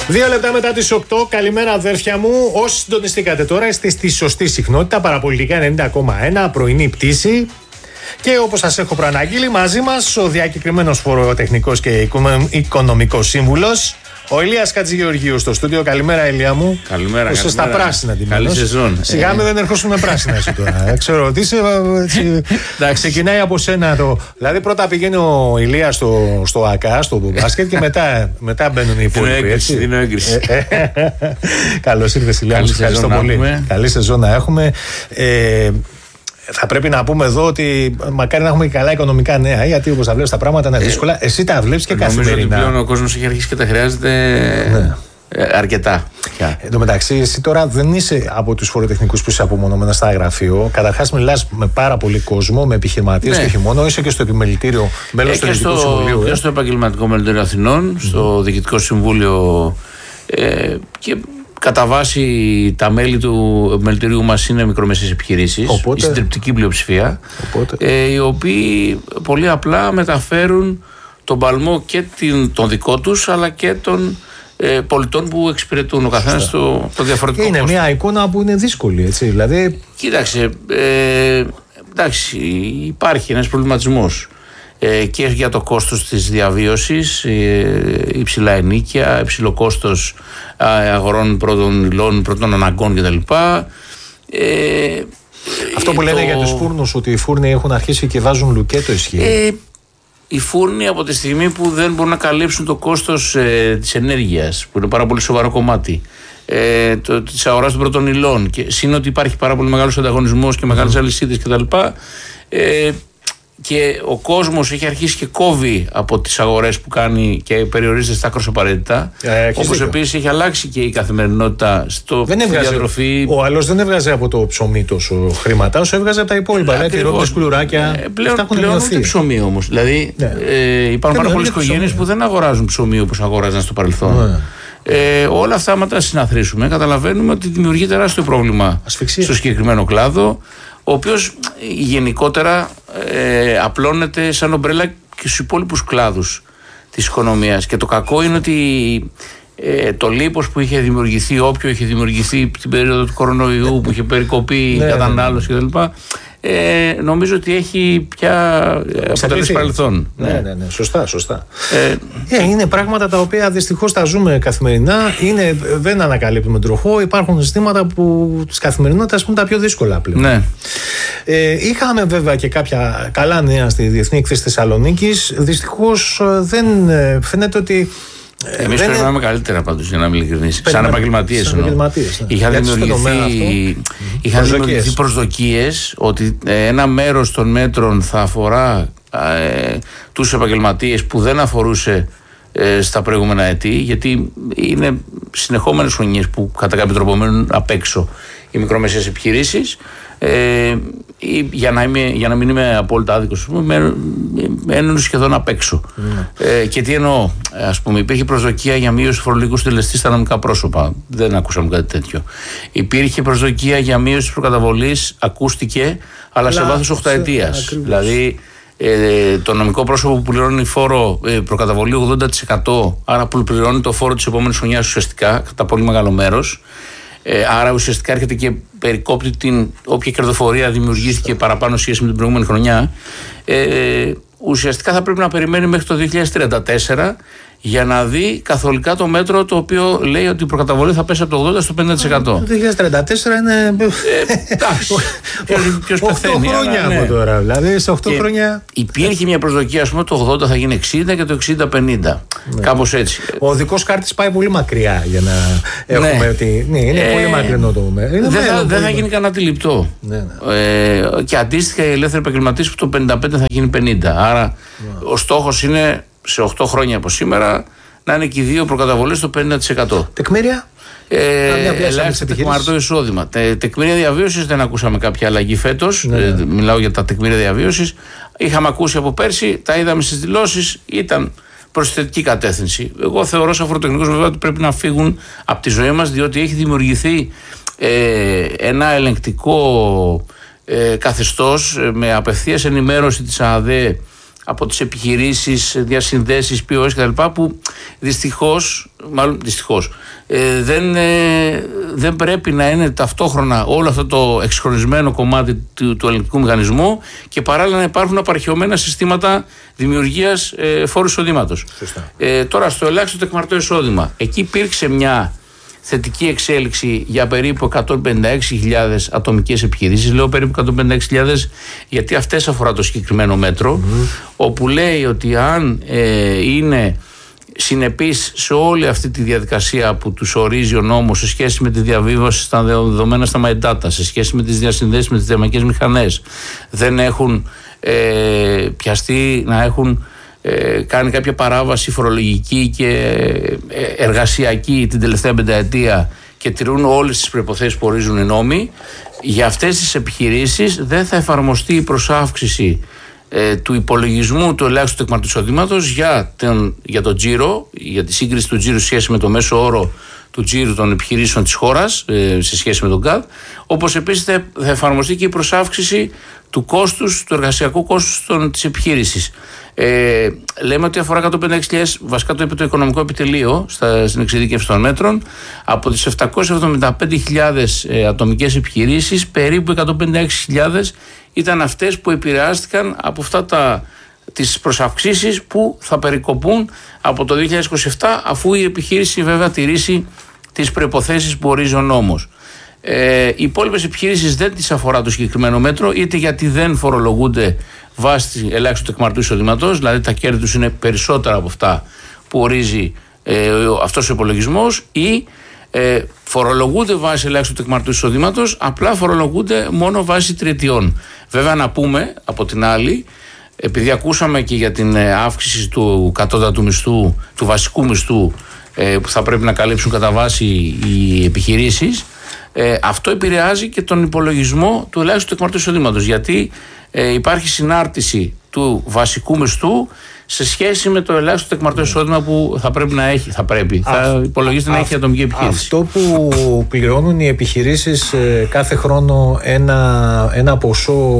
2 λεπτά μετά τις 8. Καλημέρα, αδέρφια μου. Όσοι συντονιστήκατε τώρα, είστε στη σωστή συχνότητα. Παραπολιτικά 90,1. Πρωινή πτήση. Και όπως σας έχω προαναγγείλει, μαζί μας ο διακεκριμένος φοροτεχνικός και οικονομικός σύμβουλος, ο Ηλίας Χατζηγεωργίου στο στούντιο. Καλημέρα, Ηλία μου. Καλημέρα. Είσαι στα πράσινα αντιμένως. Καλή σεζόν. Σιγά με δεν ερχόσουν με πράσινα εσύ τώρα. Ξέρω ότι είσαι. Ξεκινάει από σένα το. Δηλαδή πρώτα πηγαίνει ο Ηλίας στο ΑΚΑ, στο μπάσκετ και μετά μπαίνουν οι υπόλοιποι. Δίνω έγκριση. Καλώς ήρθες, Ηλία. Ευχαριστώ πολύ. Καλή σεζόν να έχουμε. Θα πρέπει να πούμε εδώ ότι μακάρι να έχουμε και καλά οικονομικά νέα, γιατί όπως τα βλέπεις τα πράγματα είναι δύσκολα. Εσύ τα βλέπεις και καθημερινά. Νομίζω ότι πλέον ο κόσμος έχει αρχίσει και τα χρειάζεται αρκετά. Εν τω μεταξύ, εσύ τώρα δεν είσαι από τους φοροτεχνικούς που είσαι απομονωμένα στα γραφείο. Καταρχάς, μιλάς με πάρα πολύ κόσμο, με επιχειρηματίες και όχι μόνο. Είσαι και στο επιμελητήριο, μέλος του Διοικητικού Συμβουλίου. Και στο Επαγγελματικό Μελητήριο Αθηνών, στο Διοικητικό Συμβούλιο. Και κατά βάση τα μέλη του μελητηρίου μας είναι μικρομεσαίες επιχειρήσεις, η συντριπτική πλειοψηφία, οι οποίοι πολύ απλά μεταφέρουν τον παλμό και τον δικό τους, αλλά και των πολιτών που εξυπηρετούν ο καθένας το διαφορετικό. Είναι κόστος. Μια εικόνα που είναι δύσκολη, έτσι, δηλαδή. Κοίταξε, εντάξει, υπάρχει ένας προβληματισμός και για το κόστος της διαβίωσης, υψηλά ενοίκια, υψηλό κόστος αγορών πρώτων υλών, πρώτων αναγκών κτλ. Αυτό που λένε για τους φούρνους, ότι οι φούρνοι έχουν αρχίσει και βάζουν λουκέτο, ισχύει? Οι φούρνοι από τη στιγμή που δεν μπορούν να καλύψουν το κόστος της ενέργειας, που είναι πάρα πολύ σοβαρό κομμάτι, της αγοράς των πρώτων υλών, και σύν ότι υπάρχει πάρα πολύ μεγάλος ανταγωνισμός και μεγάλες αλυσίδες κτλ. Και ο κόσμος έχει αρχίσει και κόβει από τις αγορές που κάνει και περιορίζεται στα άκρως απαραίτητα. Όπως επίσης έχει αλλάξει και η καθημερινότητα στο διατροφή. Ο άλλος δεν έβγαζε από το ψωμί τόσο χρήματα όσο έβγαζε από τα υπόλοιπα. Τυρόπιτες, κουλουράκια. Πλέον ούτε ψωμί όμως. Δηλαδή υπάρχουν πάρα πολλές οικογένειες που δεν αγοράζουν ψωμί όπως αγοράζαν στο παρελθόν. Όλα αυτά, άμα τα συναθρήσουμε, καταλαβαίνουμε ότι δημιουργεί τεράστιο πρόβλημα στο συγκεκριμένο κλάδο, ο οποίος γενικότερα απλώνεται σαν ομπρέλα και στους υπόλοιπους κλάδους της οικονομίας. Και το κακό είναι ότι το λίπος που είχε δημιουργηθεί, όποιο είχε δημιουργηθεί την περίοδο του κορονοϊού, που είχε περικοπεί η κατανάλωση κτλ., νομίζω ότι έχει πια αποτελέσει παρελθόν. Ναι, σωστά. Είναι πράγματα τα οποία δυστυχώς τα ζούμε καθημερινά. Δεν ανακαλύπτουμε τροχό. Υπάρχουν ζητήματα που της καθημερινότητας είναι τα πιο δύσκολα πλέον. Ναι. Είχαμε βέβαια και κάποια καλά νέα στη Διεθνή Εκθέση Θεσσαλονίκης. Δυστυχώς δεν φαίνεται ότι. Εμείς περνάμε καλύτερα πάντως, για να είμαι ειλικρινής. Σαν επαγγελματίες. Είχαν δημιουργηθεί προσδοκίες ότι ένα μέρος των μέτρων θα αφορά τους επαγγελματίες που δεν αφορούσε στα προηγούμενα έτη, γιατί είναι συνεχόμενες χρονιές που κατά κάποιο τρόπο μένουν απ' έξω οι μικρομεσαίες επιχειρήσεις. Για να μην είμαι απόλυτα άδικος, μένουν σχεδόν απ' έξω. Και τι εννοώ? Ας πούμε, υπήρχε προσδοκία για μείωση φορολογικού συντελεστή στα νομικά πρόσωπα. Δεν ακούσαμε κάτι τέτοιο. Υπήρχε προσδοκία για μείωση της προκαταβολής, ακούστηκε, αλλά σε βάθος 8ετίας. Δηλαδή, το νομικό πρόσωπο που πληρώνει φόρο προκαταβολή 80%, άρα που πληρώνει το φόρο της επόμενης χρονιάς ουσιαστικά, κατά πολύ μεγάλο μέρος. Άρα ουσιαστικά έρχεται και περικόπτει την όποια κερδοφορία δημιουργήθηκε παραπάνω σχέση με την προηγούμενη χρονιά. Ουσιαστικά θα πρέπει να περιμένει μέχρι το 2034 για να δει καθολικά το μέτρο, το οποίο λέει ότι η προκαταβολή θα πέσει από το 80% στο 50%. Το 2034 είναι. Εντάξει. Ποιος πεθαίνει. 8 χρόνια από τώρα. Δηλαδή σε 8 χρόνια. Υπήρχε μια προσδοκία, ας πούμε, το 80 θα γίνει 60 και το 60-50. Κάπως έτσι. Ο οδικός χάρτης πάει πολύ μακριά για να έχουμε. Είναι πολύ μακρινό το μέλλον. Δεν θα γίνει κανένα αντιληπτό. Και αντίστοιχα οι ελεύθεροι επαγγελματίες που το 55 θα γίνει 50. Άρα ο στόχος είναι σε 8 χρόνια από σήμερα να είναι και οι δύο προκαταβολές στο 50%. Τεκμήρια. Ελάχιστα τεκμαρτό εισόδημα. Τεκμήρια διαβίωσης δεν ακούσαμε κάποια αλλαγή φέτος. Μιλάω για τα τεκμήρια διαβίωσης. Είχαμε ακούσει από πέρσι, τα είδαμε στις δηλώσεις, ήταν προς θετική κατεύθυνση. Εγώ θεωρώ σαν φοροτεχνικός βέβαια ότι πρέπει να φύγουν από τη ζωή μας, διότι έχει δημιουργηθεί ένα ελεγκτικό καθεστώς με απευθείας ενημέρωση της ΑΔΕ από τις επιχειρήσεις, διασυνδέσεις, POS κτλ. Που δυστυχώς μάλλον δυστυχώς, δεν πρέπει να είναι ταυτόχρονα όλο αυτό το εξυγχρονισμένο κομμάτι του ελεγκτικού μηχανισμού και παράλληλα να υπάρχουν απαρχαιωμένα συστήματα δημιουργίας φόρου εισοδήματος. Τώρα στο ελάχιστο τεκμαρτό εισόδημα, εκεί υπήρξε μια θετική εξέλιξη για περίπου 156.000 ατομικές επιχειρήσεις. Λέω περίπου 156.000 γιατί αυτές αφορά το συγκεκριμένο μέτρο, όπου λέει ότι αν είναι συνεπείς σε όλη αυτή τη διαδικασία που τους ορίζει ο νόμος σε σχέση με τη διαβίβαση στα δεδομένα στα my data, σε σχέση με τις διασυνδέσεις με τις διαμακές μηχανές, δεν έχουν πιαστεί να έχουν κάνει κάποια παράβαση φορολογική και εργασιακή την τελευταία πενταετία και τηρούν όλες τις προϋποθέσεις που ορίζουν οι νόμοι, για αυτές τις επιχειρήσεις δεν θα εφαρμοστεί η προσάυξηση του υπολογισμού του ελάχιστου τεκμαρτού εισοδήματος για το τζίρο, για τη σύγκριση του τζίρου σχέση με το μέσο όρο του τζίρου των επιχειρήσεων της χώρας σε σχέση με τον ΚΑΔ, όπως επίσης θα εφαρμοστεί και η προσάυξηση του κόστους, του εργασιακού κόστους της επιχείρησης. Λέμε ότι αφορά 156.000, βασικά το είπε το Οικονομικό Επιτελείο στην εξειδίκευση των μέτρων, από τις 775.000 ατομικές επιχειρήσεις, περίπου 156.000 ήταν αυτές που επηρεάστηκαν από τις προσαυξήσεις που θα περικοπούν από το 2027, αφού η επιχείρηση βέβαια τηρήσει τις προϋποθέσεις που ορίζει ο νόμος. Οι υπόλοιπες επιχειρήσεις δεν τις αφορά το συγκεκριμένο μέτρο, είτε γιατί δεν φορολογούνται βάσει ελάχιστου τεκμαρτού εισοδήματος, δηλαδή τα κέρδη τους είναι περισσότερα από αυτά που ορίζει αυτός ο υπολογισμός, ή φορολογούνται βάσει ελάχιστου τεκμαρτού εισοδήματος, απλά φορολογούνται μόνο βάσει τριετιών. Βέβαια να πούμε από την άλλη, επειδή ακούσαμε και για την αύξηση του κατώτατου μισθού, του βασικού μισθού που θα πρέπει να καλύψουν κατά βάση οι επιχειρήσεις, αυτό επηρεάζει και τον υπολογισμό του ελάχιστου τεκμαρτού εισοδήματος, γιατί υπάρχει συνάρτηση του βασικού μισθού σε σχέση με το ελάχιστο τεκμαρτό εισόδημα που θα πρέπει να έχει. Θα υπολογίζεται να έχει η ατομική επιχείρηση. Αυτό που πληρώνουν οι επιχειρήσεις κάθε χρόνο ένα ποσό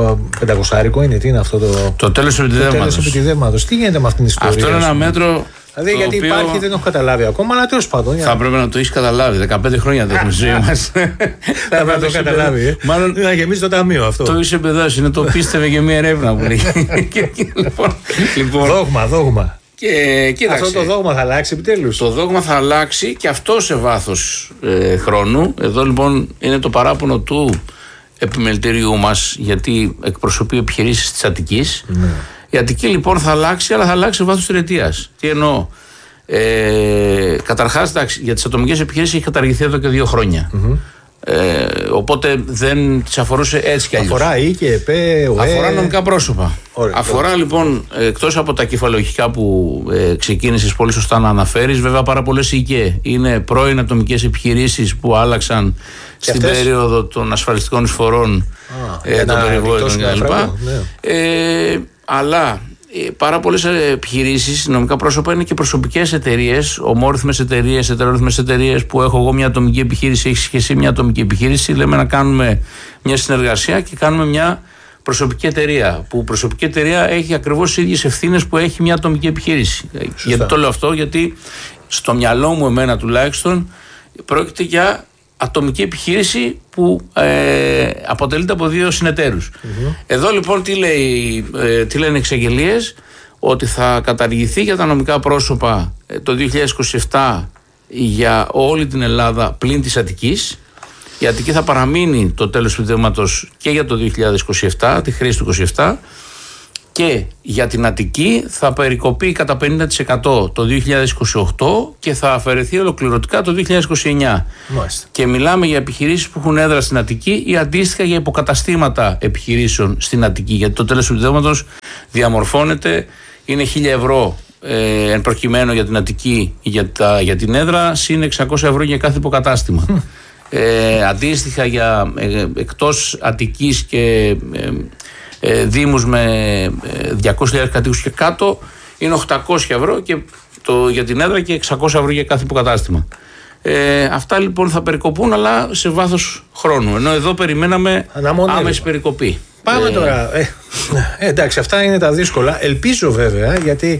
500 είναι, τι είναι αυτό το τέλος επιτιδεύματος. Τι γίνεται με αυτήν την ιστορία? Αυτό είναι ένα μέτρο. Δηλαδή, γιατί υπάρχει, δεν έχω καταλάβει ακόμα, αλλά τέλος πάντων. Θα πρέπει να το έχει καταλάβει. 15 χρόνια δεν έχουμε ζωή μας. Θα πρέπει να το καταλάβει. Μάλλον να γεμίσει το ταμείο αυτό. Το είσαι παιδός, είναι το πίστευε και μία έρευνα που λέει. Δόγμα. Κοίταξε, αυτό το δόγμα θα αλλάξει επιτέλους? Το δόγμα θα αλλάξει και αυτό σε βάθος χρόνου. Εδώ λοιπόν είναι το παράπονο του επιμελητηρίου μας, γιατί εκπροσωπεί επιχειρήσεις της Αττικής. Η Αττική λοιπόν θα αλλάξει, αλλά θα αλλάξει σε βάθος τριετίας. Τι εννοώ? Καταρχάς, για τις ατομικές επιχειρήσεις έχει καταργηθεί εδώ και 2 χρόνια. Οπότε δεν τις αφορούσε έτσι κι αλλιώς. Αφορά ή και ΕΠΕ, αφορά νομικά πρόσωπα. Ωραία, αφορά λοιπόν, εκτός από τα κεφαλαιοχικά που ξεκίνησες πολύ σωστά να αναφέρεις, βέβαια πάρα πολλές ΙΚΕ είναι πρώην ατομικές επιχειρήσεις που άλλαξαν στην περίοδο των ασφαλιστικών εισφορών, των περιβόητων κλπ. Αλλά πάρα πολλές επιχειρήσεις, νομικά πρόσωπα, είναι και προσωπικές εταιρείες, ομόρυθμες εταιρείες, ετερόρυθμες εταιρείες, που έχω εγώ μια ατομική επιχείρηση, έχεις και εσύ μια ατομική επιχείρηση. Λέμε να κάνουμε μια συνεργασία και κάνουμε μια προσωπική εταιρεία. Που προσωπική εταιρεία έχει ακριβώς τις ίδιες ευθύνες που έχει μια ατομική επιχείρηση. Σωστά. Γιατί το λέω αυτό? Γιατί στο μυαλό μου, εμένα τουλάχιστον, πρόκειται για ατομική επιχείρηση που αποτελείται από 2 συνεταίρους. Εδώ λοιπόν τι λένε εξαγγελίες? Ότι θα καταργηθεί για τα νομικά πρόσωπα το 2027 για όλη την Ελλάδα πλην της Αττικής. Η Αττική θα παραμείνει το τέλος του επιτεύγματος και για το 2027, τη χρήση του 2027, και για την Αττική θα περικοπεί κατά 50% το 2028 και θα αφαιρεθεί ολοκληρωτικά το 2029. Μάλιστα. Και μιλάμε για επιχειρήσεις που έχουν έδρα στην Αττική ή αντίστοιχα για υποκαταστήματα επιχειρήσεων στην Αττική, γιατί το τέλος του επιτεύγματος διαμορφώνεται, είναι 1.000 ευρώ εν προκειμένου για την Αττική για την έδρα, συν 600 ευρώ για κάθε υποκατάστημα. Αντίστοιχα για εκτός Αττικής και δήμους με 200.000 κατοίκους και κάτω είναι 800 ευρώ και για την έδρα και 600 ευρώ για κάθε υποκατάστημα. Αυτά λοιπόν θα περικοπούν, αλλά σε βάθος χρόνου, ενώ εδώ περιμέναμε άμεση περικοπή. Πάμε τώρα. Εντάξει, αυτά είναι τα δύσκολα. Ελπίζω βέβαια, γιατί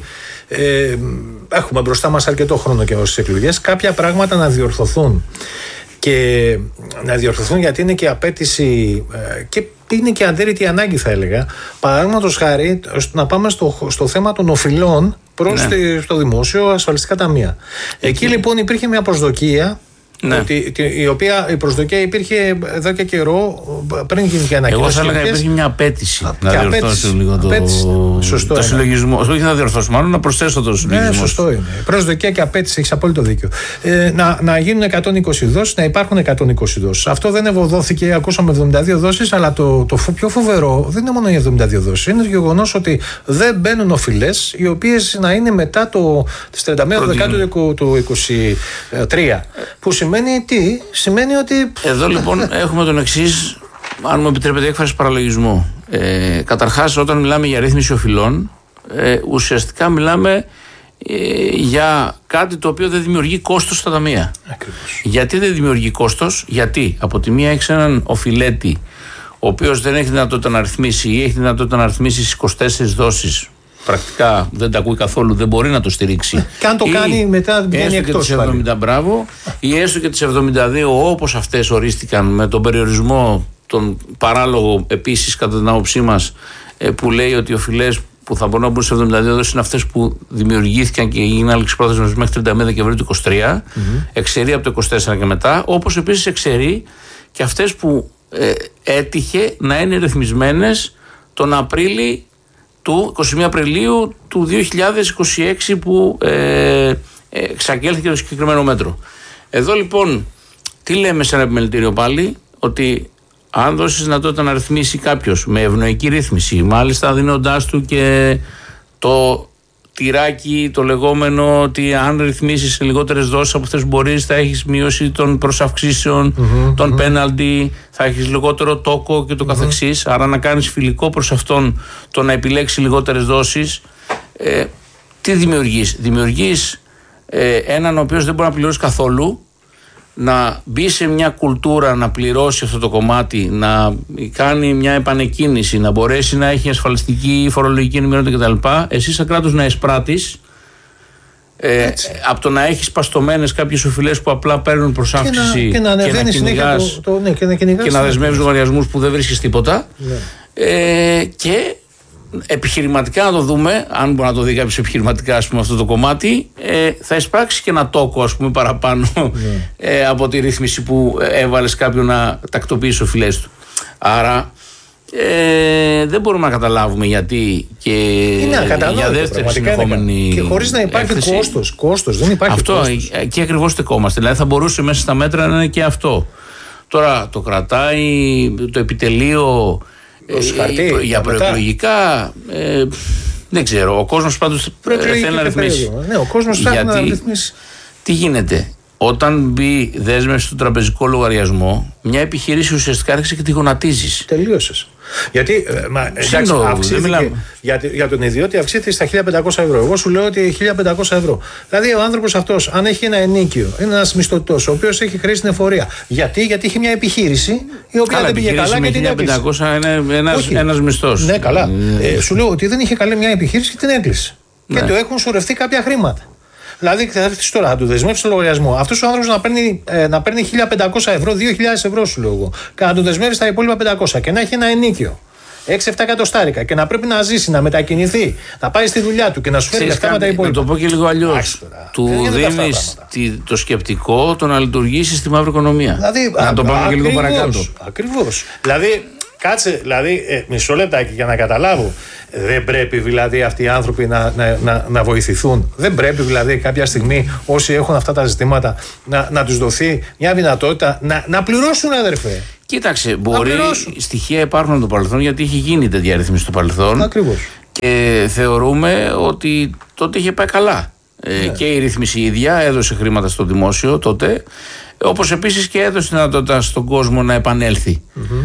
έχουμε μπροστά μας αρκετό χρόνο και ως εκλογές, κάποια πράγματα να διορθωθούν. Και να διορθωθούν γιατί είναι και απέτηση και είναι και αντίρρητη ανάγκη, θα έλεγα. Παραδείγματος χάρη, να πάμε στο θέμα των οφειλών προς το δημόσιο ασφαλιστικά ταμεία. Εκεί λοιπόν υπήρχε μια προσδοκία. Ναι. Ότι, η προσδοκία υπήρχε εδώ και καιρό πριν γίνει και ανακοίνωση. Εγώ θα έλεγα υπήρχε μια απέτηση να διορθώσω λίγο το συλλογισμό. Όχι να διορθώσω, μάλλον να προσθέσω το συλλογισμό. Ναι, σωστό είναι. Προσδοκία και απέτηση, έχεις απόλυτο δίκιο. Να γίνουν 120 δόσεις, να υπάρχουν 120 δόσεις. Αυτό δεν ευωδόθηκε, ακούσαμε 72 δόσεις, αλλά το πιο φοβερό δεν είναι μόνο οι 72 δόσεις. Είναι το γεγονός ότι δεν μπαίνουν οφειλές οι οποίες να είναι μετά τις 31 Δεκάτου του 2023. Που σημαίνει τι? Σημαίνει ότι... Εδώ λοιπόν έχουμε τον εξής, αν μου επιτρέπετε, έκφραση παραλογισμού. Καταρχάς, όταν μιλάμε για ρύθμιση οφειλών, ουσιαστικά μιλάμε για κάτι το οποίο δεν δημιουργεί κόστος στα ταμεία. Ακριβώς. Γιατί δεν δημιουργεί κόστος? Γιατί από τη μία έχεις έναν οφειλέτη ο οποίος δεν έχει δυνατότητα να ρυθμίσει ή έχει δυνατότητα να ρυθμίσει στις 24 δόσεις. Πρακτικά δεν τα ακούει καθόλου, δεν μπορεί να το στηρίξει. Και αν το κάνει μετά βγαίνει εκτός. Έστω και τις 70 μπράβο, ή έστω και τις 72 όπως αυτές ορίστηκαν, με τον περιορισμό, τον παράλογο επίσης κατά την άποψή μας, που λέει ότι οι οφειλές που θα μπορούν να μπουν σε 72 δόσεις είναι αυτές που δημιουργήθηκαν και έγιναν άλλη πρόθεσμες μέχρι 31 Δεκεμβρίου του 2023, εξαιρεί από το 24 και μετά, όπως επίσης εξαιρεί και αυτές που έτυχε να είναι ρυθμισμένες τον Απρίλη του 21 Απριλίου του 2026 που εξαγγέλθηκε το συγκεκριμένο μέτρο. Εδώ λοιπόν τι λέμε σε ένα επιμελητήριο πάλι? Ότι αν δώσεις δυνατότητα να ρυθμίσει κάποιος με ευνοϊκή ρύθμιση, μάλιστα δίνοντάς του και το τυράκι το λεγόμενο ότι αν ρυθμίσεις σε λιγότερες δόσεις από αυτές που μπορείς θα έχεις μείωση των προσαυξήσεων, των πέναλτι, θα έχεις λιγότερο τόκο και το καθεξής, άρα να κάνεις φιλικό προς αυτόν το να επιλέξει λιγότερες δόσεις. Τι δημιουργείς? Δημιουργείς έναν ο οποίος δεν μπορεί να πληρώσει καθόλου, να μπει σε μια κουλτούρα να πληρώσει αυτό το κομμάτι, να κάνει μια επανεκκίνηση, να μπορέσει να έχει ασφαλιστική, φορολογική ενημερότητα κτλ. Εσύ σαν κράτος να εισπράττεις από το να έχεις παστωμένες κάποιες οφειλές που απλά παίρνουν προς αύξηση και να δεσμεύεις λογαριασμούς που δεν βρίσκεις τίποτα. Και επιχειρηματικά να το δούμε, αν μπορεί να το δει κάποιος επιχειρηματικά, ας πούμε, αυτό το κομμάτι, θα εισπράξει και ένα τόκο, ας πούμε, παραπάνω από τη ρύθμιση που έβαλες κάποιον να τακτοποιήσει οφειλές του. Άρα δεν μπορούμε να καταλάβουμε γιατί και για δεύτερη συνεχόμενη και χωρίς να υπάρχει κόστος, δεν υπάρχει αυτό κόστος. Και ακριβώς στεκόμαστε. Δηλαδή θα μπορούσε μέσα στα μέτρα να είναι και αυτό. Τώρα το κρατάει το επιτελείο για προεκλογικά, δεν ξέρω. Ο κόσμος πάντως θέλει να ρυθμίσει. Ναι, ο κόσμος θέλει να ρυθμίσει. Τι γίνεται? Όταν μπει δέσμευση στον τραπεζικό λογαριασμό, μια επιχείρηση ουσιαστικά άρχισε και τη γονατίζεις. Τελείωσες. Γιατί για τον ιδιώτη αυξήθηκε στα 1.500 ευρώ. Εγώ σου λέω ότι 1.500 ευρώ. Δηλαδή ο άνθρωπος αυτός, αν έχει ένα ενίκιο, είναι ένας μισθωτός, ο οποίος έχει χρέη στην εφορία. Γιατί έχει μια επιχείρηση η οποία δεν πήγε καλά και την έκλεισε. 1.500 είναι ένας μισθός. Ναι, καλά. Σου λέω ότι δεν είχε καλή μια επιχείρηση και την έκλεισε. Και του έχουν σουρευτεί κάποια χρήματα. Δηλαδή, θα έρθει τώρα, θα του δεσμεύσει το λογαριασμό. Αυτός ο άνθρωπος να παίρνει 1.500 ευρώ, 2.000 ευρώ σου λέω εγώ. Και να του δεσμεύσει τα υπόλοιπα 500 και να έχει ένα ενίκιο 6-7 εκατοστάρικα και να πρέπει να ζήσει, να μετακινηθεί, να πάει στη δουλειά του και να σου φέρει αυτά με τα υπόλοιπα. Να το πω και λίγο αλλιώς. Του δίνεις το σκεπτικό το να λειτουργήσει στη μαύρη οικονομία. Δηλαδή, να το πάμε και λίγο παρακάτω. Ακριβώς. Δηλαδή, κάτσε, μισό λεπτάκι για να καταλάβω. Δεν πρέπει δηλαδή αυτοί οι άνθρωποι να βοηθηθούν? Δεν πρέπει δηλαδή κάποια στιγμή όσοι έχουν αυτά τα ζητήματα να τους δοθεί μια δυνατότητα να πληρώσουν, αδερφέ? Κοίταξε, μπορεί στοιχεία υπάρχουν από το παρελθόν, γιατί είχε γίνει τέτοια ρύθμιση στο παρελθόν. Ακριβώς. Και θεωρούμε ότι τότε είχε πάει καλά. Και η ρύθμιση ίδια έδωσε χρήματα στο δημόσιο τότε, όπως επίσης και έδωσε δυνατότητα στον κόσμο να επανέλθει.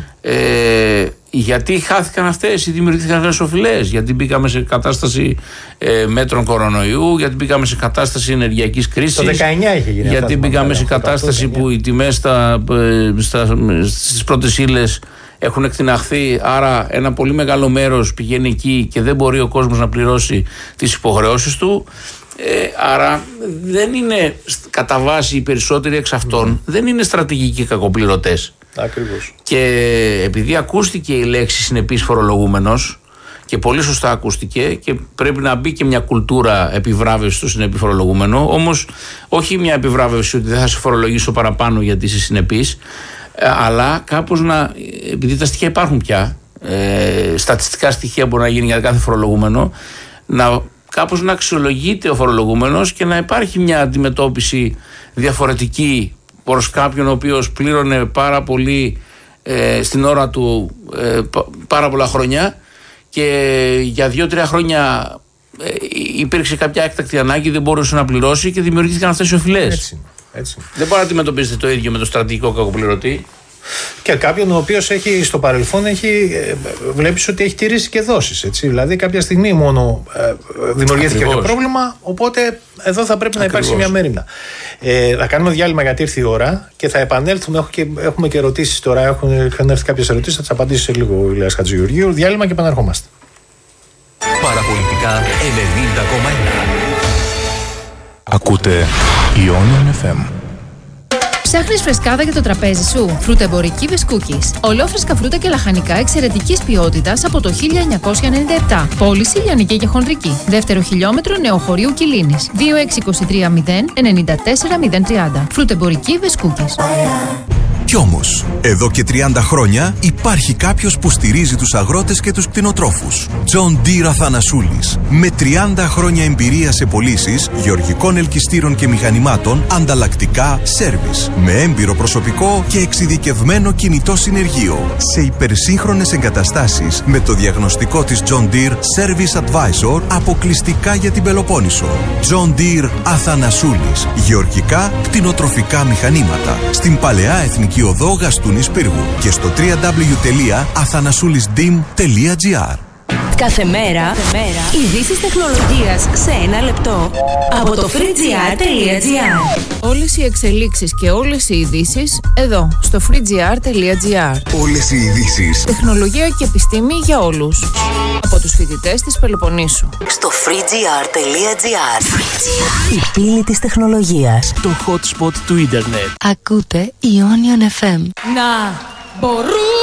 Γιατί χάθηκαν αυτές ή δημιουργήθηκαν αυτές τις οφειλές? Γιατί μπήκαμε σε κατάσταση μέτρων κορονοϊού, γιατί μπήκαμε σε κατάσταση ενεργειακής κρίσης. Το 19 είχε γίνει. Γιατί μπήκαμε σε κατάσταση που οι τιμές στις πρώτες ύλες έχουν εκτιναχθεί, άρα ένα πολύ μεγάλο μέρος πηγαίνει εκεί και δεν μπορεί ο κόσμος να πληρώσει τις υποχρεώσεις του. Άρα δεν είναι, κατά βάση οι περισσότεροι εξ αυτών δεν είναι στρατηγικοί κακοπληρωτές. Ακριβώς. Και επειδή ακούστηκε η λέξη συνεπής φορολογούμενος, και πολύ σωστά ακούστηκε, και πρέπει να μπει και μια κουλτούρα επιβράβευση στο συνεπή φορολογούμενο, όμως όχι μια επιβράβευση ότι δεν θα σε φορολογήσω παραπάνω γιατί είσαι συνεπής, αλλά κάπως να, επειδή τα στοιχεία υπάρχουν πια, στατιστικά στοιχεία μπορεί να γίνει για κάθε φορολογούμενο, κάπως να αξιολογείται ο φορολογούμενος και να υπάρχει μια αντιμετώπιση διαφορετική προς κάποιον ο οποίος πλήρωνε πάρα πολύ στην ώρα του πάρα πολλά χρόνια και για 2-3 χρόνια υπήρξε κάποια έκτακτη ανάγκη, δεν μπορούσε να πληρώσει και δημιουργήθηκαν αυτές οι οφειλές. Έτσι. Δεν μπορεί να αντιμετωπίζετε το ίδιο με το στρατηγικό κακοπληρωτή. Και κάποιον ο οποίος έχει στο παρελθόν βλέπεις ότι έχει τηρήσει και δόσεις. Έτσι. Δηλαδή κάποια στιγμή μόνο δημιουργήθηκε το πρόβλημα, οπότε εδώ θα πρέπει να υπάρξει μια μέριμνα. Θα κάνουμε διάλειμμα γιατί ήρθε η ώρα και θα επανέλθουμε. Έχουμε και ερωτήσεις τώρα. Έχουν έρθει κάποιες ερωτήσεις, θα τις απαντήσει σε λίγο ο Ηλίας Χατζηγεωργίου. Διάλειμμα και επαναρχόμαστε. Παραπολιτικά 90,1. Ακούτε Ionian FM. Ψάχνεις φρεσκάδα για το τραπέζι σου? Φρουτεμπορική Βεσκούκης. Ολόφρεσκα φρούτα και λαχανικά εξαιρετικής ποιότητας από το 1997. Πώληση λιανική και χονδρική. Δεύτερο χιλιόμετρο Νεοχωρίου Κιλίνης. 2623 0 94 030. Φρουτεμπορική Βεσκούκης. Κι όμως, εδώ και 30 χρόνια υπάρχει κάποιος που στηρίζει τους αγρότες και τους κτηνοτρόφους. John Deere Αθανασούλης. Με 30 χρόνια εμπειρία σε πωλήσεις γεωργικών ελκυστήρων και μηχανημάτων, ανταλλακτικά, σέρβις. Με έμπειρο προσωπικό και εξειδικευμένο κινητό συνεργείο. Σε υπερσύγχρονες εγκαταστάσεις με το διαγνωστικό της John Deere Service Advisor αποκλειστικά για την Πελοπόννησο. John Deere Αθανασούλης. Γεωργικά, κτηνοτροφικά μηχανήματα. Στην Παλαιά Εθνική Οδό Γαστούνης Πύργου και στο www.athanasoulisdim.gr. Κάθε μέρα ειδήσεις τεχνολογίας σε ένα λεπτό από το freegr.gr. Όλες οι εξελίξεις και όλες οι ειδήσεις εδώ στο freegr.gr. Όλες οι ειδήσεις. Τεχνολογία και επιστήμη για όλους. Από τους φοιτητές της Πελοποννήσου. Στο freegr.gr. Η πύλη της τεχνολογίας. Το hot spot του ίντερνετ. Ακούτε Ionian FM. Να μπορούν